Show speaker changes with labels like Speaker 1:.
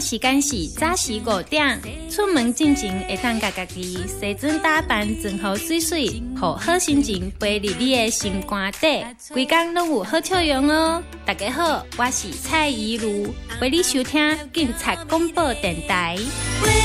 Speaker 1: 时间是早时5点，出门进前会当家己洗妆打扮，装好水水，互好心情陪入你的心肝底，规工拢有好笑容哦。大家好，我是蔡宜如，陪你收听警察广播电台。